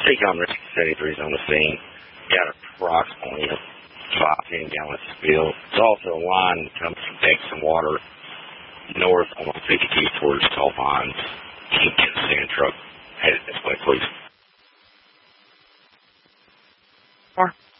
Seacom Rescue 73 is on the scene. Got approximately 5-10 gallons of spill. There's also a line that comes from Texas Water north on 52 towards Tall Pines. Can you get a sand truck headed this way, please?